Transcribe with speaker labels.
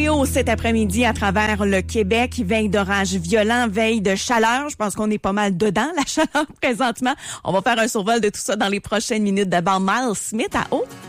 Speaker 1: météo cet après-midi à travers le Québec. Veille d'orage violent, veille de chaleur. Je pense qu'on est pas mal dedans, la chaleur présentement. On va faire un survol de tout ça dans les prochaines minutes. D'abord, Miles Smith à haut.